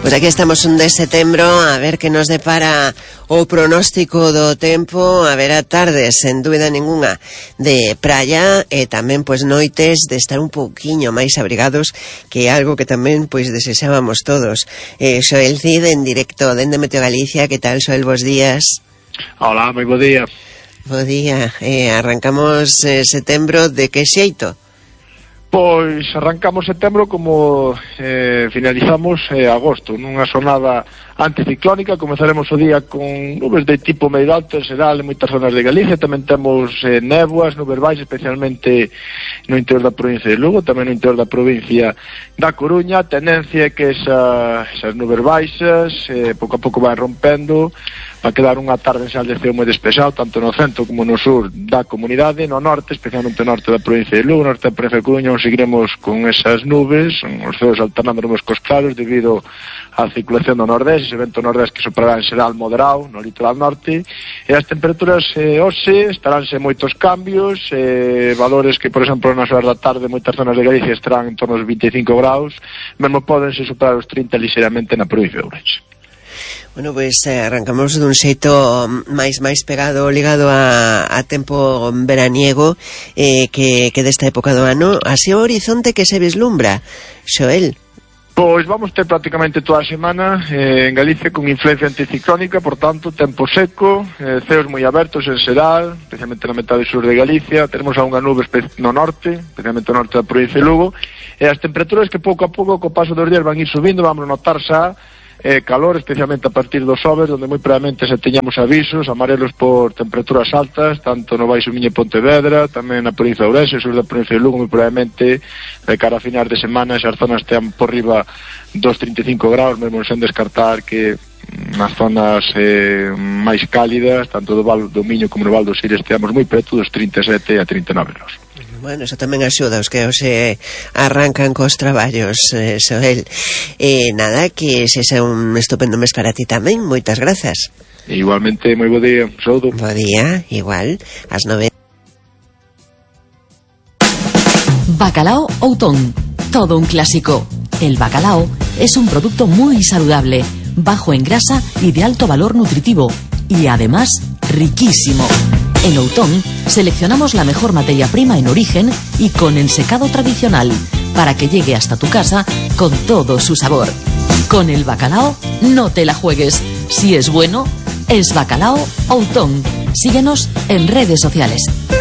Pois aquí estamos 1 de setembro, a ver que nos depara o pronóstico do tempo. A ver, a tardes, sen dúbida ninguna, de praia e tamén, pois, noites de estar un pouquiño máis abrigados, que é algo que tamén, pois, desexábamos todos. Xoel Cid, en directo dende Meteo Galicia. Que tal, Xoel? Bos días. Hola, moi bo día. Bo día. Arrancamos setembro de que xeito? Pois arrancamos setembro como finalizamos agosto, nunha xornada anticiclónica. Comezaremos o día con nubes de tipo medio alto en xeral en moitas zonas de Galicia. Tamén temos néboas, nubes baixas, especialmente no interior da provincia de Lugo, tamén no interior da provincia da Coruña. A tendencia é que esas nubes baixas pouco a pouco van rompendo. Va a quedar unha tarde en xeral de ceo moi despexado, tanto no centro como no sur da comunidade. No norte, especialmente no norte da provincia de Lugo, no norte da provincia de Coruña, seguiremos con esas nubes, os ceos alternando nubes cos claros debido á circulación do nordés, ese vento nordés que soprará en xeral moderado no litoral norte. E as temperaturas hoxe estaránse moitos cambios, valores que, por exemplo, nas horas da tarde moitas zonas de Galicia estarán en torno aos 25 graus, mesmo podense superar os 30 ligeramente na provincia de Ourense. Bueno, pois arrancamos dun xeito máis pegado, ligado a tempo veraniego que desta época do ano. Así o horizonte que se vislumbra, Xoel? Pois vamos ter prácticamente toda a semana en Galicia con influencia anticiclónica, por tanto, tempo seco, ceos moi abertos en xeral, especialmente na metade sur de Galicia. Teremos algunha nube no norte, especialmente no norte da provincia de Lugo, e as temperaturas que pouco a pouco, co paso dos días, van ir subindo. Vamos a notar xa calor, especialmente a partir do xoves, onde moi probablemente se teñamos avisos amarelos por temperaturas altas, tanto no Baixo Miño e Pontevedra, tamén na provincia de Ourense, sur da provincia de Lugo. Moi probablemente de cara a finais de semana esas zonas tean por riba dos 35 graus, mesmo sen descartar que nas zonas máis cálidas, tanto do Val do Miño como no Val do Siria, esteamos moi preto dos 37 a 39 graus. Bueno, eso tamén axuda os que hoxe arrancan cos traballos, Xoel. Nada, que se xa un estupendo mes para ti tamén. Moitas grazas. Igualmente, moi bo día. Saúdo. Bo día, igual, ás 9. Bacalao Outón, todo un clásico. El bacalao es un producto muy saludable, bajo en grasa y de alto valor nutritivo, y además riquísimo. En Outón seleccionamos la mejor materia prima en origen y con ensecado tradicional para que llegue hasta tu casa con todo su sabor. Con el bacalao no te la juegues. Si es bueno, es Bacalao Outón. Síguenos en redes sociales.